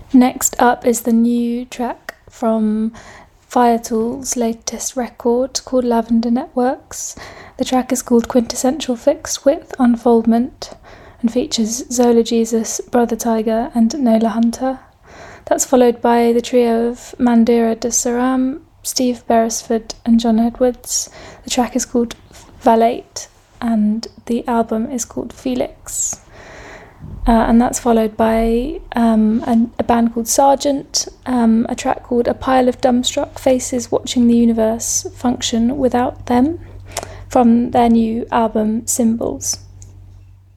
Next up is the new track from Firetool's latest record called Lavender Networks. The track is called Quintessential Fixed Width Unfoldment and features Zola Jesus, Brother Tiger and Nola Hunter. That's followed by the trio of Mandira de Saram, Steve Beresford and John Edwards. The track is called Valate and the album is called Felix. And that's followed by a band called Sargent, a track called A Pile of Dumbstruck Faces Watching the Universe Function Without Them, from their new album Symbols.